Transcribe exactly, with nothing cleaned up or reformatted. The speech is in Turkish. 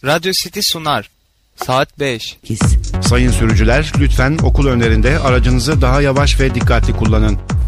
Radyo City sunar. Saat beş. Sayın sürücüler, lütfen okul önlerinde aracınızı daha yavaş ve dikkatli kullanın.